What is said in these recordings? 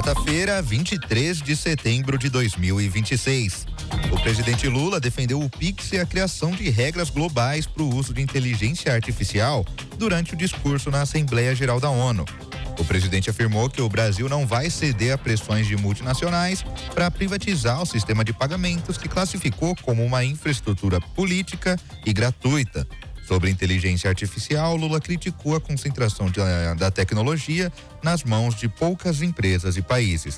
Quarta-feira, 23 de setembro de 2026. O presidente Lula defendeu o Pix e a criação de regras globais para o uso de inteligência artificial durante o discurso na Assembleia Geral da ONU. O presidente afirmou que o Brasil não vai ceder a pressões de multinacionais para privatizar o sistema de pagamentos que classificou como uma infraestrutura política e gratuita. Sobre inteligência artificial, Lula criticou a concentração da tecnologia nas mãos de poucas empresas e países.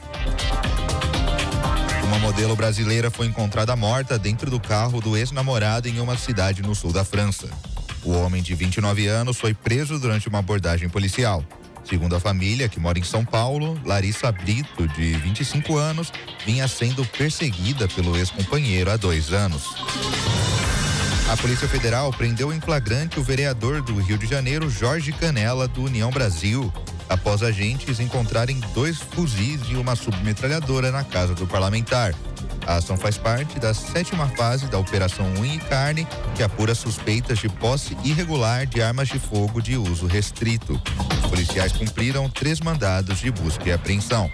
Uma modelo brasileira foi encontrada morta dentro do carro do ex-namorado em uma cidade no sul da França. O homem de 29 anos foi preso durante uma abordagem policial. Segundo a família, que mora em São Paulo, Larissa Brito, de 25 anos, vinha sendo perseguida pelo ex-companheiro há 2 anos. A Polícia Federal prendeu em flagrante o vereador do Rio de Janeiro, Jorge Canella, do União Brasil, após agentes encontrarem 2 fuzis e uma submetralhadora na casa do parlamentar. A ação faz parte da 7ª fase da Operação Unha e Carne, que apura suspeitas de posse irregular de armas de fogo de uso restrito. Os policiais cumpriram 3 mandados de busca e apreensão.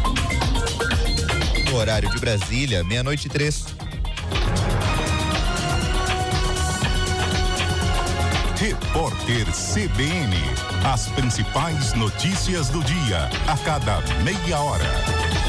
No horário de Brasília, 12:03. Repórter CBN. As principais notícias do dia, a cada meia hora.